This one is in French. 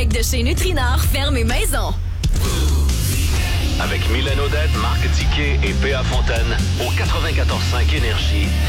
direct de chez Nutrinor, ferme et maison. Avec Mylène Odette, Marc Tiquet et P.A. Fontaine au 94.5 Énergie.